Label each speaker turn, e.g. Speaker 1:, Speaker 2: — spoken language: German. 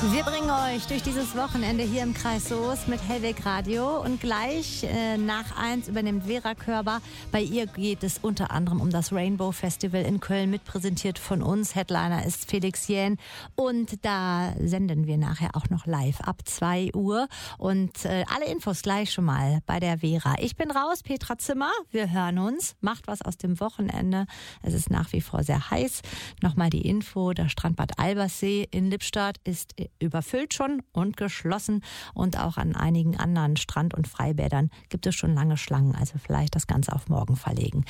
Speaker 1: Wir bringen euch durch dieses Wochenende hier im Kreis Soest mit Hellweg Radio und gleich nach 1 übernimmt Vera Körber. Bei ihr geht es unter anderem um das Rainbow Festival in Köln, mitpräsentiert von uns. Headliner ist Felix Jähn und da senden wir nachher auch noch live ab 2 Uhr und alle Infos gleich schon mal bei der Vera. Ich bin raus, Petra Zimmer, wir hören uns, macht was aus dem Wochenende. Es ist nach wie vor sehr heiß. Nochmal die Info, der Strandbad Albersee in Lippstadt ist überfüllt schon und geschlossen und auch an einigen anderen Strand- und Freibädern gibt es schon lange Schlangen, also vielleicht das Ganze auf morgen verlegen.